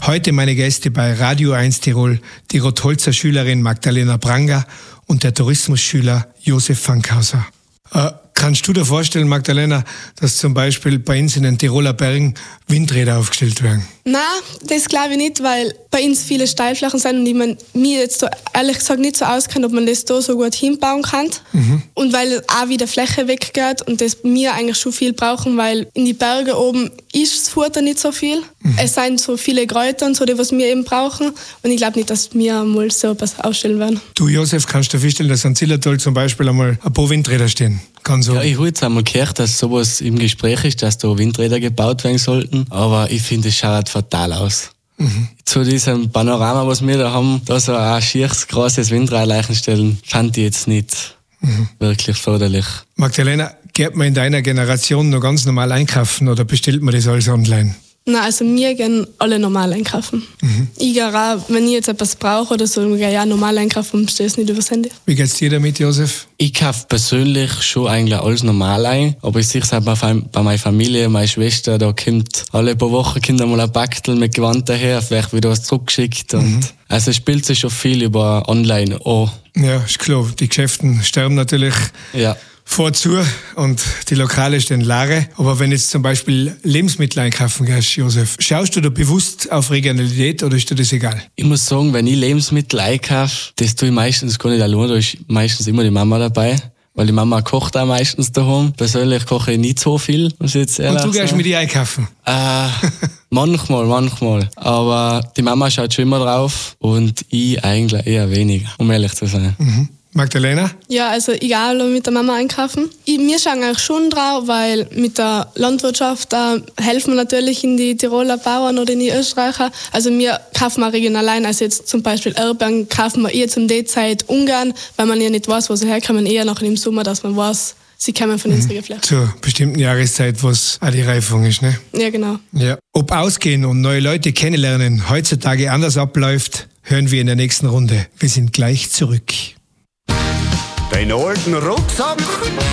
Heute meine Gäste bei Radio 1 Tirol, die Rotholzer Schülerin Magdalena Pranger und der Tourismusschüler Josef Fankhauser. Kannst du dir vorstellen, Magdalena, dass zum Beispiel bei uns in den Tiroler Bergen Windräder aufgestellt werden? Nein, das glaube ich nicht, weil bei uns viele Steilflächen sind und ich mir jetzt da ehrlich gesagt nicht so auskenne, ob man das da so gut hinbauen kann. Und weil auch wieder Fläche weggeht und das wir eigentlich schon viel brauchen, weil in die Berge oben ist das Futter nicht so viel. Es sind so viele Kräuter und so, die was wir eben brauchen. Und ich glaube nicht, dass wir mal so etwas ausstellen werden. Du, Josef, kannst du dir vorstellen, dass an Zillertal zum Beispiel einmal ein paar Windräder stehen? Ja, ich habe jetzt einmal gehört, dass sowas im Gespräch ist, dass da Windräder gebaut werden sollten. Aber ich finde, es schaut fatal aus. Zu diesem Panorama, was wir da haben, da so ein schieres, grosses Windrad stellen, fand ich jetzt nicht wirklich förderlich. Magdalena, geht man in deiner Generation noch ganz normal einkaufen oder bestellt man das alles online? Nein, also wir gehen alle normal einkaufen. Ich gehe auch, wenn ich jetzt etwas brauche oder so, gehe ich auch normal einkaufen und bestelle es nicht übers Handy. Wie geht's dir damit, Josef? Ich kaufe persönlich schon eigentlich alles normal ein, aber ich sehe es auch bei meiner Familie, meine Schwester, da kommt alle paar Wochen einmal ein Packtel mit Gewand daher, vielleicht wieder was zurückgeschickt. Und also es spielt sich schon viel über online an. Ja, ist klar, die Geschäfte sterben natürlich. Ja. Vorzu und die Lokale stehen leer. Aber wenn jetzt zum Beispiel Lebensmittel einkaufen gehst, Josef, schaust du da bewusst auf Regionalität oder ist dir das egal? Ich muss sagen, wenn ich Lebensmittel einkaufe, das tue ich meistens gar nicht allein, da ist meistens immer die Mama dabei. Weil die Mama kocht auch meistens daheim. Persönlich koche ich nicht so viel, muss ich jetzt ehrlich Und du gehst sagen. mit ihr einkaufen? Manchmal. Aber die Mama schaut schon immer drauf und ich eigentlich eher weniger, um ehrlich zu sein. Magdalena? Ja, also ich gehe auch mit der Mama einkaufen. Wir schauen eigentlich schon drauf, weil mit der Landwirtschaft helfen wir natürlich in die Tiroler Bauern oder in die Österreicher. Also wir kaufen auch regional ein. Also jetzt zum Beispiel Erdbeeren kaufen wir eher zum D-Zeit ungern, weil man ja nicht weiß, wo sie herkommen. Eher noch im Sommer, dass man weiß, sie kommen von unserer Fläche. Zur bestimmten Jahreszeit, was auch die Reifung ist, ne? Ja, genau. Ja. Ob Ausgehen und neue Leute kennenlernen heutzutage anders abläuft, hören wir in der nächsten Runde. Wir sind gleich zurück. Den alten Rucksack